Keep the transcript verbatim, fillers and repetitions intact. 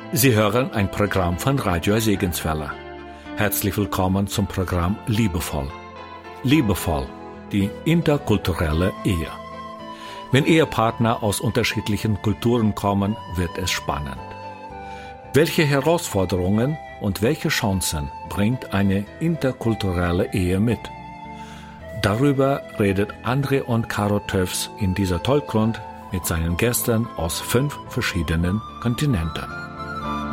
Sie hören ein Programm von Radio Segenswelle. Herzlich willkommen zum Programm Liebevoll. Liebevoll, die interkulturelle Ehe. Wenn Ehepartner aus unterschiedlichen Kulturen kommen, wird es spannend. Welche Herausforderungen und welche Chancen bringt eine interkulturelle Ehe mit? Darüber redet André und Caro Töffs in dieser Talkrunde mit seinen Gästen aus fünf verschiedenen Kontinenten.